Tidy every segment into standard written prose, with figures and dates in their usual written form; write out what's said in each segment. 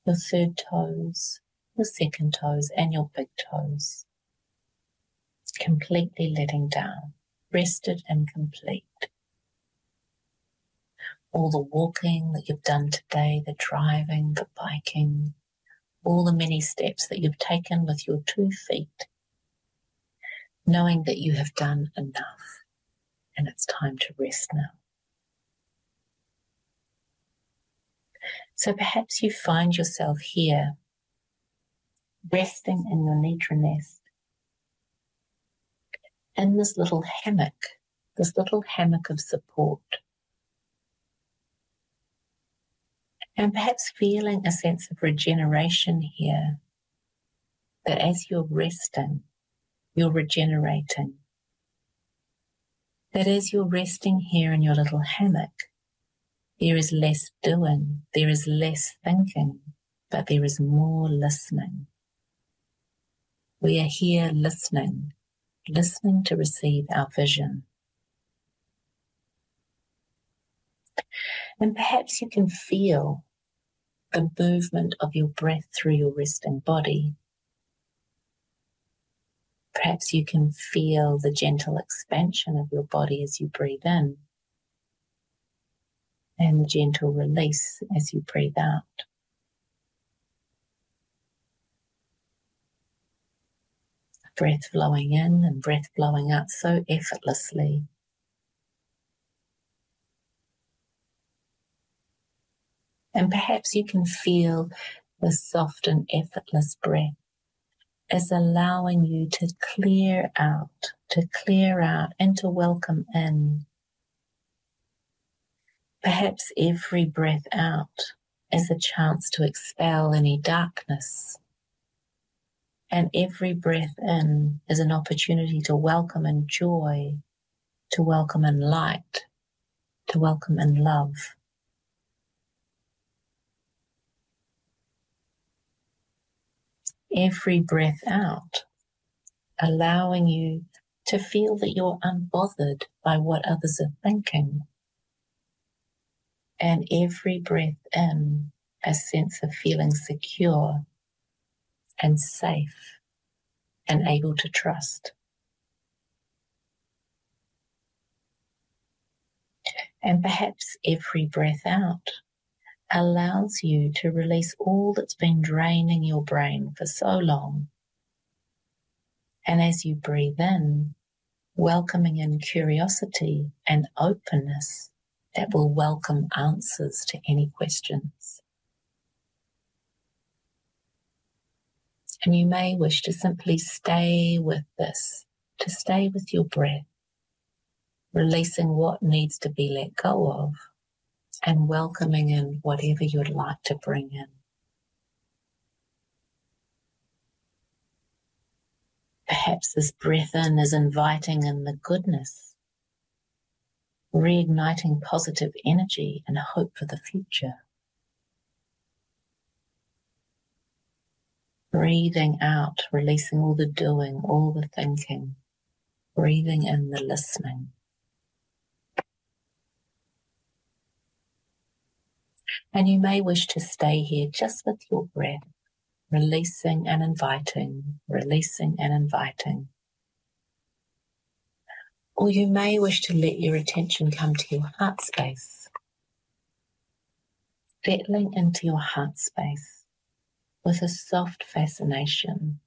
your third toes, your second toes, and your big toes. Completely letting down, rested and complete. All the walking that you've done today, the driving, the biking, all the many steps that you've taken with your 2 feet, knowing that you have done enough and it's time to rest now. So perhaps you find yourself here, resting in your nidra nest, in this little hammock of support. And perhaps feeling a sense of regeneration here, that as you're resting, you're regenerating. That as you're resting here in your little hammock, there is less doing, there is less thinking, but there is more listening. We are here listening to receive our vision. And perhaps you can feel the movement of your breath through your resting body. Perhaps you can feel the gentle expansion of your body as you breathe in, and the gentle release as you breathe out. Breath flowing in and breath flowing out so effortlessly. And perhaps you can feel the soft and effortless breath as allowing you to clear out and to welcome in. Perhaps every breath out is a chance to expel any darkness. And every breath in is an opportunity to welcome in joy, to welcome in light, to welcome in love. Every breath out, allowing you to feel that you're unbothered by what others are thinking. And every breath in, a sense of feeling secure and safe and able to trust. And perhaps every breath out allows you to release all that's been draining your brain for so long. And as you breathe in, welcoming in curiosity and openness that will welcome answers to any questions. And you may wish to simply stay with this, to stay with your breath, releasing what needs to be let go of, and welcoming in whatever you'd like to bring in. Perhaps this breath in is inviting in the goodness, reigniting positive energy and hope for the future. Breathing out, releasing all the doing, all the thinking, breathing in the listening. And you may wish to stay here just with your breath, releasing and inviting, releasing and inviting. Or you may wish to let your attention come to your heart space, settling into your heart space with a soft fascination,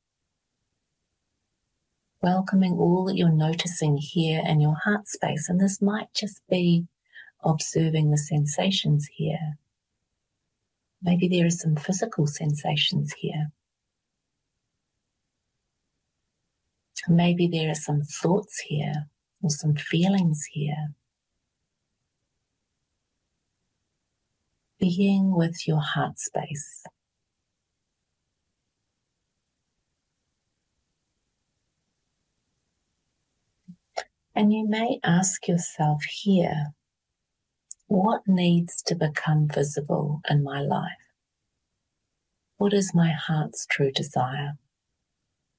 welcoming all that you're noticing here in your heart space. And this might just be observing the sensations here. Maybe there are some physical sensations here. Maybe there are some thoughts here or some feelings here. Being with your heart space. And you may ask yourself here, what needs to become visible in my life? What is my heart's true desire?